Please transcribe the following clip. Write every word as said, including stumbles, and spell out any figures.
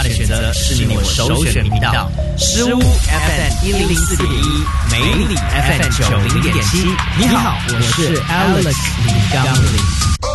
的选择，是你我首选频道。诗屋 F M 一零四点一，美里 F M 九零点七。你好，我是 Alex 李刚林。